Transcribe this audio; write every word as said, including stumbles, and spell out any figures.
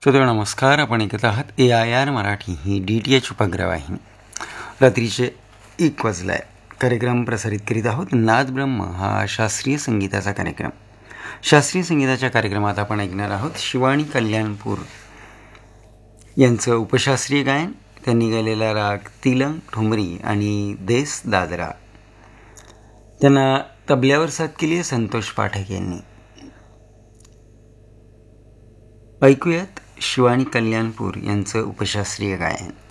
श्रोते नमस्कार. आपण ऐकत आहात ए I R Marathi he D T H उपग्रहवाहिनी. रात्रीचे एक वाजला आहे. कार्यक्रम प्रसारित करीत आहोत. नाद ब्रह्म हा शास्त्रीय संगीताचा कार्यक्रम. शास्त्रीय संगीताच्या कार्यक्रमात आपण ऐकणार आहोत शिवानी कल्याणपूर यांचं उपशास्त्रीय गायन. त्यांनी गायलेला राग तिलंग ठुमरी आणि देस दादरा. त्यांना तबल्यावर साथ केली आहे संतोष पाठक यांनी. ऐकूयात शिवानी कल्याणपूर यांचं उपशास्त्रीय गायन.